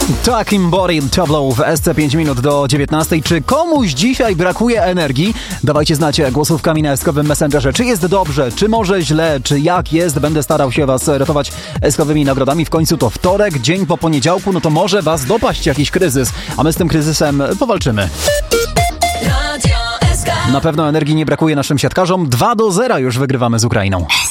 Talking Body Tableau w SC 5 minut do 19. Czy komuś dzisiaj brakuje energii? Dawajcie znać głosówkami na eskowym Messengerze. Czy jest dobrze, czy może źle, czy jak jest? Będę starał się was ratować eskowymi nagrodami. W końcu to wtorek, dzień po poniedziałku, no to może was dopaść jakiś kryzys, a my z tym kryzysem powalczymy. Na pewno energii nie brakuje naszym siatkarzom. 2-0 już wygrywamy z Ukrainą.